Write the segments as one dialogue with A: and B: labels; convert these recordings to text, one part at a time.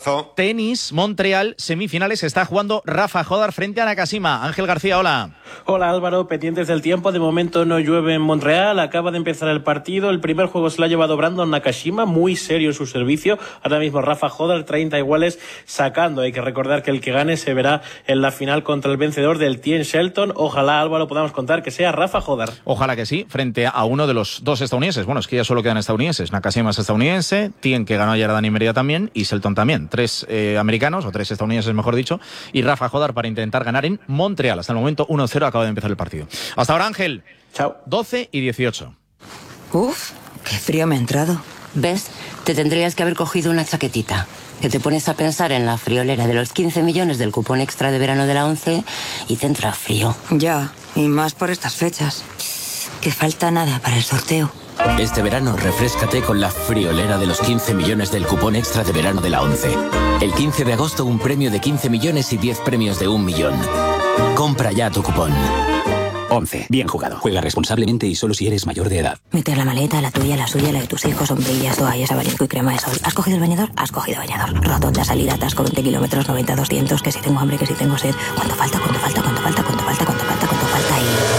A: Abrazo.
B: Tenis, Montreal, semifinales, está jugando Rafa Jodar frente a Nakashima. Ángel García, hola.
C: Hola Álvaro, pendientes del tiempo, de momento no llueve en Montreal, acaba de empezar el partido, el primer juego se lo ha llevado Brandon Nakashima, muy serio en su servicio, ahora mismo Rafa Jodar 30 iguales sacando, hay que recordar que el que gane se verá en la final contra el vencedor del Tien Shelton, ojalá Álvaro podamos contar que sea Rafa Jodar.
B: Ojalá que sí, frente a uno de los dos estadounidenses, bueno, es que ya solo quedan estadounidenses, Nakashima es estadounidense, Tien que ganó ayer a Dani Merida también y Shelton también, 3 americanos o 3 estadounidenses mejor dicho, y Rafa Jodar para intentar ganar en Montreal, hasta el momento 1-0, acaba de empezar el partido. Hasta ahora, Ángel.
C: Chao.
B: 12 y 18.
D: Uf, qué frío me ha entrado.
E: ¿Ves? Te tendrías que haber cogido una chaquetita. Que te pones a pensar en la friolera de los 15 millones del cupón extra de verano de la 11 y te entra frío.
D: Ya, y más por estas fechas. Que falta nada para el sorteo.
F: Este verano refréscate con la friolera de los 15 millones del cupón extra de verano de la 11. El 15 de agosto un premio de 15 millones y 10 premios de 1 millón. Compra ya tu cupón.
G: 11. Bien jugado. Juega responsablemente y solo si eres mayor de edad.
D: Meter la maleta, la tuya, la suya, la de tus hijos, sombrillas, toallas, abanico y crema de sol. ¿Has cogido el bañador? Has cogido bañador. Rotonda, salida, atasco, 20 kilómetros, 90, 200. Que si tengo hambre, que si tengo sed. ¿Cuánto falta? ¿Cuánto falta? ¿Cuánto falta? ¿Cuánto falta? ¿Cuánto falta? ¿Cuánto falta?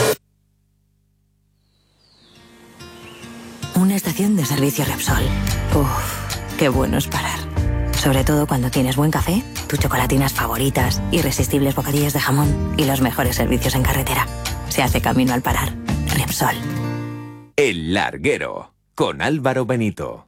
D: Y... una estación de servicio Repsol. Uf, qué bueno es parar. Sobre todo cuando tienes buen café, tus chocolatinas favoritas, irresistibles bocadillos de jamón y los mejores servicios en carretera. Se hace camino al parar. Repsol.
H: El Larguero, con Álvaro Benito.